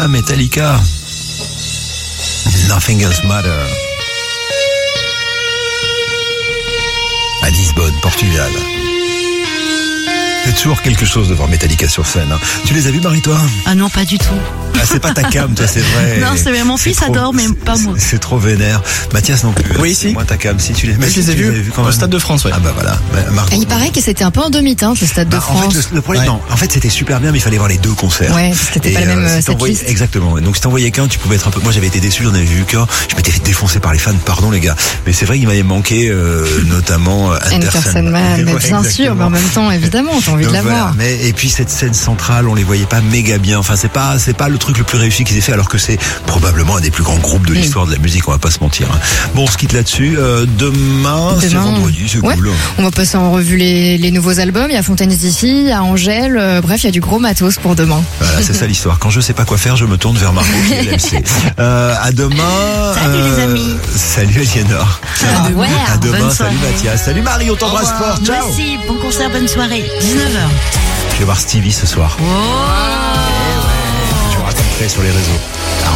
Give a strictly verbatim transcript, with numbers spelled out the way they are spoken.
Madonna, Metallica. Nothing Else Matter. À Lisbonne, Portugal. C'est toujours quelque chose de voir Metallica sur scène. Hein. Tu les as vus, Marie, toi ? Ah non, pas du tout. Ah, c'est pas ta cam, toi, c'est vrai. Non, c'est vrai, mon fils trop, adore, mais pas moi. C'est, c'est trop vénère. Mathias non plus. Oui, si. Moi, ta cam, si tu les, mais je les ai vus au Stade de France, ouais. Ah bah voilà. Bah, Margot, Et il paraît que c'était un peu en demi-teinte, le Stade bah, de France. En fait, le, le problème, ouais. non. En fait, c'était super bien, mais il fallait voir les deux concerts. Ouais, parce que c'était Et, pas la même euh, si setlist. Exactement. Donc, si t'en voyais qu'un, tu pouvais être un peu. Moi, j'avais été déçu, j'en avais vu qu'un. Je m'étais fait défoncer par les fans, pardon les gars. Mais c'est vrai qu'il m'avait manqué, euh, notamment Anderson Anderson. Man, Ouais, bien sûr, mais en même temps, évidemment, t'as envie Donc, de la voilà. voir. Mais, et puis cette scène centrale, on les voyait pas méga bien. Enfin, c'est pas, c'est pas le truc le plus réussi qu'ils aient fait, alors que c'est probablement un des plus grands groupes de l'histoire de la musique. On va pas se mentir. Bon, on se quitte là-dessus. Euh, demain, c'est Demain, vendredi, c'est ouais. cool. On va passer en revue les, les nouveaux albums. Il y a Fontaines d'ici, il y a Angèle. Euh, bref, il y a du gros matos pour demain. Voilà, c'est ça l'histoire. Quand je sais pas quoi faire, je me tourne vers Margot qui est L M C. Euh, à demain. Salut euh, les amis. Salut Aliénor. À demain. À demain. Bonne Salut soirée. Mathias. Salut Marie. On t'embrasse fort. Ciao. Merci, bon concert, bonne soirée. dix-neuf heures. Je vais voir Stevie ce soir. Oh. Je vous raconterai sur les réseaux.